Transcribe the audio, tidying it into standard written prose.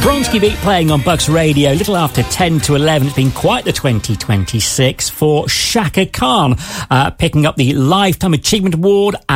Bronski Beat playing on Bucks Radio, a little after 10 to 11. It's been quite the 2026 for Shaka Khan, picking up the Lifetime Achievement Award at